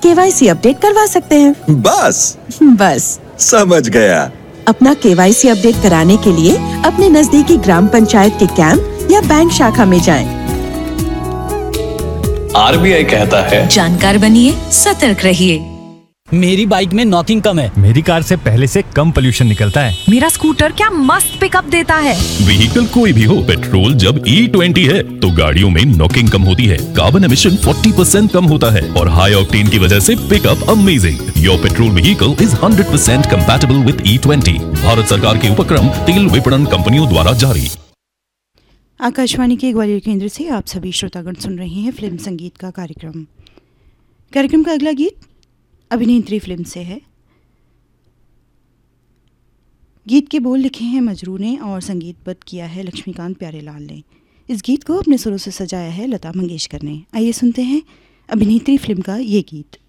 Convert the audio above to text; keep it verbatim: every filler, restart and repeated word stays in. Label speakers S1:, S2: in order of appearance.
S1: KYC update करवा सकते हैं।
S2: बस
S1: बस
S2: समझ गया।
S1: अपना केवाईसी अपडेट कराने के लिए अपने नजदीकी ग्राम पंचायत के कैंप या बैंक शाखा में जाएं।
S3: आरबीआई कहता है,
S4: जानकार बनिए, सतर्क रहिए।
S5: मेरी बाइक में नॉकिंग कम है।
S6: मेरी कार से पहले से कम पोल्यूशन निकलता है।
S7: मेरा स्कूटर क्या मस्त पिकअप देता है।
S8: व्हीकल कोई भी हो, पेट्रोल जब ई ट्वेंटी है तो गाड़ियों में नॉकिंग कम होती है, कार्बन एमिशन चालीस परसेंट कम होता है और हाई ऑक्टेन की वजह से pickup amazing. Your petrol vehicle is hundred percent compatible with E twenty. Bharat सरकार के उपक्रम तेल विपणन कंपनियों द्वारा जारी।
S9: आकाशवाणी के ग्वालियर केंद्र से आप सभी श्रोतागण सुन रहे हैं फिल्म संगीत का कार्यक्रम। कार्यक्रम का अगला गीत अभिनेत्री फिल्म से है। गीत के बोल लिखे हैं मजरू ने और संगीतबद्ध किया है लक्ष्मीकांत प्यारेलाल ने। इस गीत को अपने सुरों से सजाया है लता मंगेशकर ने। आइए सुनते हैं अभिनेत्री फिल्म का ये गीत।